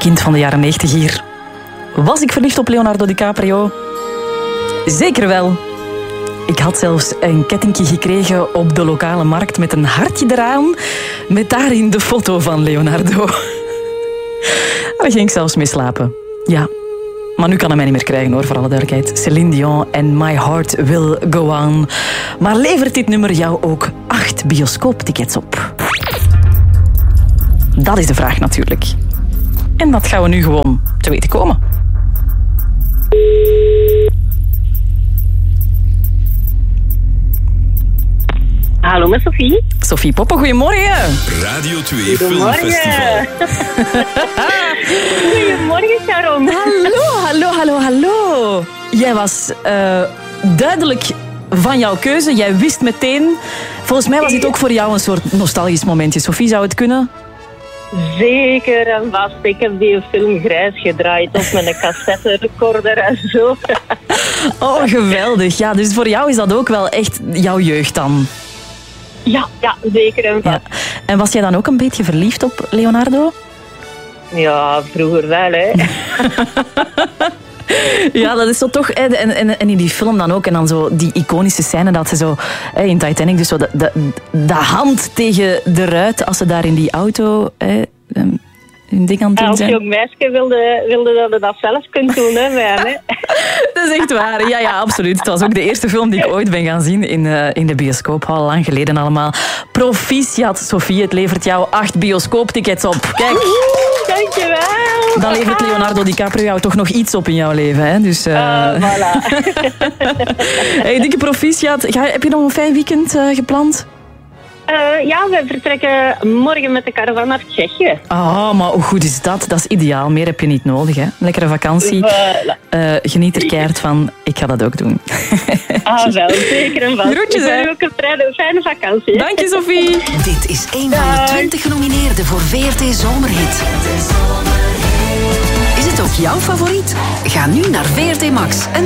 kind van de jaren 90 hier. Was ik verliefd op Leonardo DiCaprio? Zeker wel. Ik had zelfs een kettingje gekregen op de lokale markt met een hartje eraan, met daarin de foto van Leonardo. Daar ging ik zelfs mee slapen. Ja, maar nu kan hij mij niet meer krijgen hoor, voor alle duidelijkheid. Céline Dion en My Heart Will Go On. Maar levert dit nummer jou ook 8 bioscooptickets op? Dat is de vraag natuurlijk. En dat gaan we nu gewoon te weten komen. Hallo met Sophie. Sophie Poppen, goedemorgen. Radio 2 Filmfestival. Goedemorgen, Sharon. Hallo. Jij was duidelijk van jouw keuze. Jij wist meteen. Volgens mij was dit ook voor jou een soort nostalgisch momentje. Sophie, zou het kunnen? Zeker en vast. Ik heb die film grijs gedraaid op mijn cassette-recorder en zo. Oh, geweldig. Ja, dus voor jou is dat ook wel echt jouw jeugd dan? Ja, zeker en vast. Ja. En was jij dan ook een beetje verliefd op Leonardo? Ja, vroeger wel, hè. Ja, dat is zo toch... En in die film dan ook. En dan zo die iconische scène dat ze zo... In Titanic, dus zo de hand tegen de ruit als ze daar in die auto... Hun ding aan het doen Als zijn. jong meisje wilde dat je dat zelf kunt doen, hè, met hem, hè. Dat is echt waar. Ja, absoluut. Het was ook de eerste film die ik ooit ben gaan zien in de bioscoop. Al lang geleden allemaal. Proficiat, Sophie. Het levert jou 8 bioscooptickets op. Kijk. Dankjewel. Dan levert Leonardo DiCaprio jou toch nog iets op in jouw leven. Hè? Dus, Voilà. Hey, dikke proficiat. Heb je nog een fijn weekend gepland? Ja, we vertrekken morgen met de caravan naar Tsjechië. Oh, maar hoe goed is dat? Dat is ideaal. Meer heb je niet nodig. Hè? Lekkere vakantie. Geniet er keihard van. Ik ga dat ook doen. Wel, zeker en vast. Groetjes, hè. Ook een fijne vakantie. Dank je, Sophie. Dit is een van de 20 genomineerden voor VRT Zomerhit. Is het ook jouw favoriet? Ga nu naar VRT Max en